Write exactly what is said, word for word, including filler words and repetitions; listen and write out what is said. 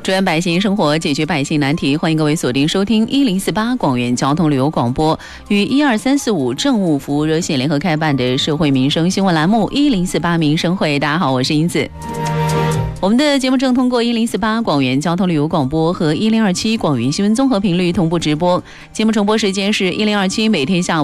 支援百姓生活，解决百姓难题。欢迎各位锁定收听一零四八广元交通旅游广播与一二三四五政务服务热线联合开办的社会民生新闻栏目一零四八民生会。大家好，我是英子。我们的节目正通过一零四八广元交通旅游广播和一零二七广元新闻综合频率同步直播。节目重播时间是一零二七每天下午